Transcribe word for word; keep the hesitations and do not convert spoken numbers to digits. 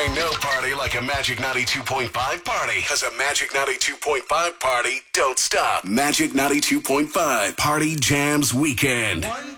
ain't no party like a Magic ninety-two point five party. Because a Magic ninety-two point five party don't stop. Magic ninety-two point five Party Jams Weekend. One,